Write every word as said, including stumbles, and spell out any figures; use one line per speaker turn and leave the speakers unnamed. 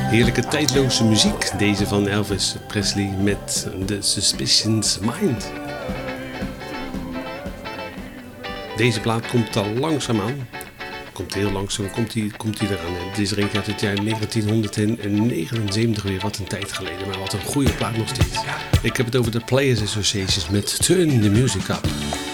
Heerlijke tijdloze muziek, deze van Elvis Presley met The Suspicious Mind. Deze plaat komt al langzaam aan. Komt heel langzaam, komt hij komt eraan. Het is er een uit het jaar negentienhonderdnegenenzeventig weer, wat een tijd geleden. Maar wat een goede plaat nog steeds. Ik heb het over de Players Association met Turn the Music Up.